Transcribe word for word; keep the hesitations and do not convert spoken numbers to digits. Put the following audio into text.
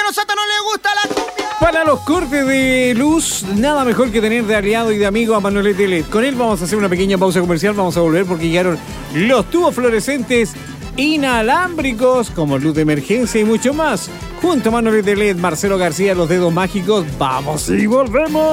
Marcelo Soto no le gusta la cumbia. Para los cortes de luz, nada mejor que tener de aliado y de amigo a Manolete L E D. Con él vamos a hacer una pequeña pausa comercial. Vamos a volver porque llegaron los tubos fluorescentes inalámbricos como luz de emergencia y mucho más. Junto a Manolete L E D, Marcelo García, los dedos mágicos. ¡Vamos y volvemos!